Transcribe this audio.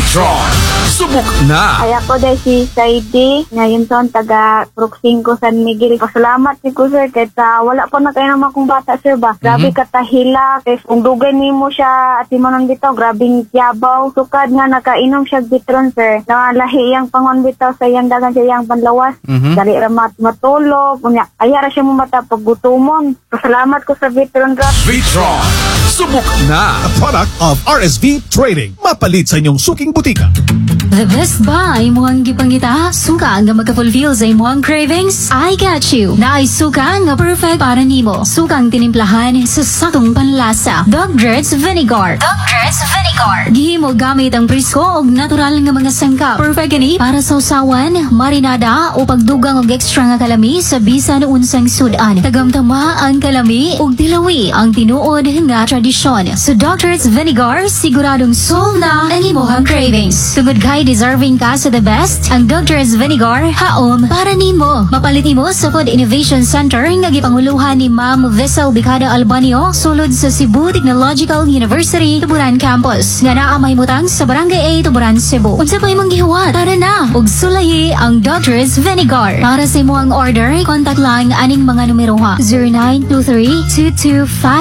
Vitron, subok na! Ay ako dahil si Saidi, ngayon son taga Bruxing ko San Miguel. Pasalamat si ko sir, kahit wala po na kayo naman kong bata sir ba. Grabe katahila, kahit kung dugay ni mo siya at imonon bitaw, grabing yabaw. Sukad nga nakainom siya Vitron sir. Nalahi yang pangon bitaw sa iyang dagan sa iyang panlawas. Dali ramat matulog, ayara siya mo mata paggutumon. Pasalamat ko sa Vitron rap. Vitron, subok na! A product of RSV Trading. Mapalit sa inyong suking butika. The best buy mo ang gipangita, suka nga magka-fulfill sa imong cravings. I got you. Naay suka nga perfect para nimo. Sukang tinimplahan sa sakong panlasa. Dogger's Vinegar. Dogger's Vinegar. Gihimo gamit ang presko o natural nga mga sangkap. Perfect gani para sa usawan, marinada o pagdugang og extra nga kalami sa bisan unsang sudan. Tagamtama ang kalami ug dilawi ang tinuod nga tradisyon. So Dogger's Vinegar siguradong solve na ang imong cravings. Tungod kay deserving ka sa the best, ang Dogger's Vinegar haom para nimo. Mapalit nimo sa Food Innovation Center nga gipanguluhan ni Ma'am Vessel Bicada Albanio sulod sa Cebu Technological University Tuburan Campus nga naa mahimutang sa Barangay A Tuburan, Cebu. Unsa pa imong gihuwat? Tara na ug sulayi ang Dogger's Vinegar. Para sa imong order, contact lang aning mga numero ha: 0923 225